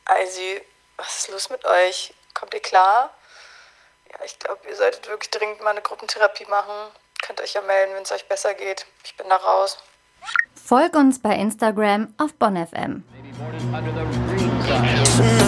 Eisi, was ist los mit euch? Kommt ihr klar? Ja, ich glaube, ihr solltet wirklich dringend mal eine Gruppentherapie machen. Könnt euch ja melden, wenn es euch besser geht. Ich bin da raus. Folg uns bei Instagram auf BonnFM.